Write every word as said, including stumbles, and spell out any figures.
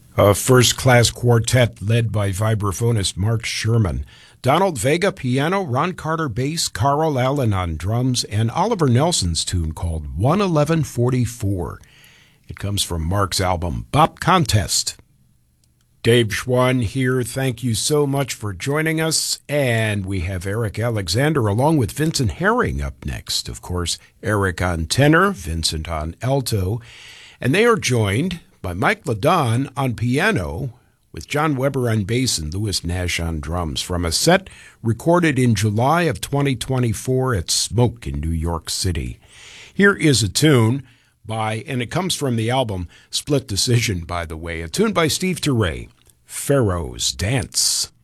A first-class quartet led by vibraphonist Mark Sherman. Donald Vega piano, Ron Carter bass, Carl Allen on drums, and Oliver Nelson's tune called one eleven forty-four. It comes from Mark's album Bop Contest. Dave Schwann here. Thank you so much for joining us. And we have Eric Alexander along with Vincent Herring up next. Of course, Eric on tenor, Vincent on alto. And they are joined by Mike LaDon on piano, with John Weber on bass and Louis Nash on drums, from a set recorded in July of twenty twenty-four at Smoke in New York City. Here is a tune by, and it comes from the album Split Decision, by the way, a tune by Steve Turre, Pharaoh's Dance.